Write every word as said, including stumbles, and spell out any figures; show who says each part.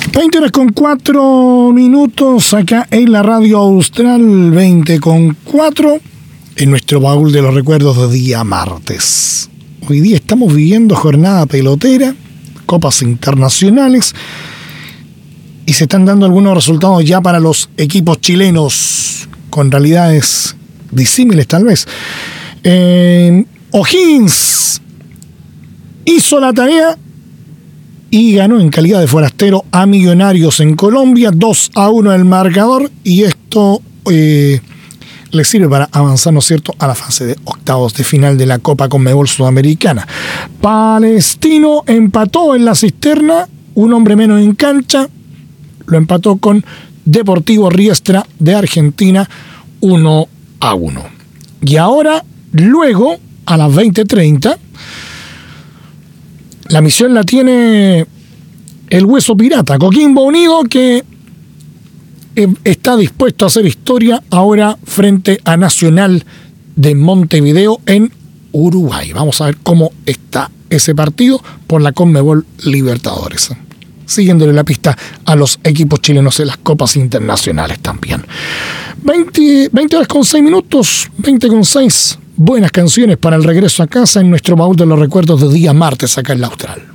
Speaker 1: veinte horas con cuatro minutos acá en la Radio Austral, veinte con cuatro en nuestro baúl de los recuerdos de día martes. Hoy día estamos viviendo jornada pelotera, copas internacionales, y se están dando algunos resultados ya para los equipos chilenos, con realidades disímiles tal vez. Eh, O'Higgins hizo la tarea y ganó en calidad de forastero a Millonarios en Colombia, dos a uno el marcador, y esto eh, le sirve para avanzar, ¿no es cierto?, a la fase de octavos de final de la Copa Conmebol Sudamericana. Palestino empató en la cisterna, un hombre menos en cancha, lo empató con Deportivo Riestra de Argentina, uno a uno. Y ahora, luego, a las veinte treinta, la misión la tiene el Hueso Pirata, Coquimbo Unido, que está dispuesto a hacer historia ahora frente a Nacional de Montevideo en Uruguay. Vamos a ver cómo está ese partido por la Conmebol Libertadores, siguiéndole la pista a los equipos chilenos en las copas internacionales también. veinte, veinte horas con seis minutos, veinte con seis. Buenas canciones para el regreso a casa en nuestro baúl de los recuerdos de día martes acá en la Austral.